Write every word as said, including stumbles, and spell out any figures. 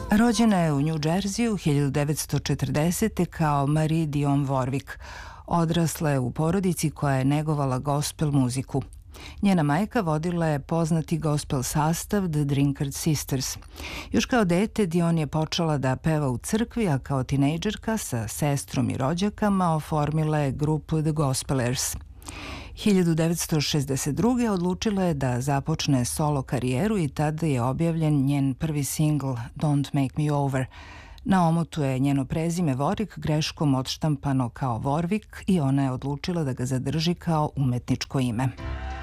Rođena je u New Jerseyu hiljadu devetsto četrdesete. kao Marie Dion Warwick. Odrasla je u porodici koja je negovala gospel muziku. Njena majka vodila je poznati gospel sastav The Drinkard Sisters. Još kao dete Dion je počela da peva u crkvi, a kao tinejdžerka sa sestrom i rođakama oformila je grupu The Gospelers. hiljadu devetsto šezdeset druge. odlučila je da započne solo karijeru i tada je objavljen njen prvi singl Don't Make Me Over. Na omotu je njeno prezime Warwick greškom odštampano kao Warwick i ona je odlučila da ga zadrži kao umetničko ime.